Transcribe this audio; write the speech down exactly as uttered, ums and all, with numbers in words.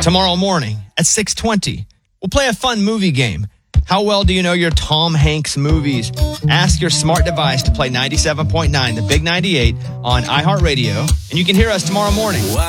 tomorrow morning at six twenty. We'll play a fun movie game. How well do you know your Tom Hanks movies? Ask your smart device to play ninety-seven point nine, the Big ninety-eight, on iHeartRadio, and you can hear us tomorrow morning.